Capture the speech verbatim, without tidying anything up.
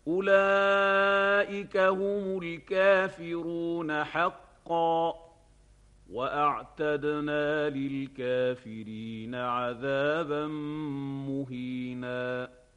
أولئك هم الكافرون حقا وأعتدنا للكافرين عذابا مهينا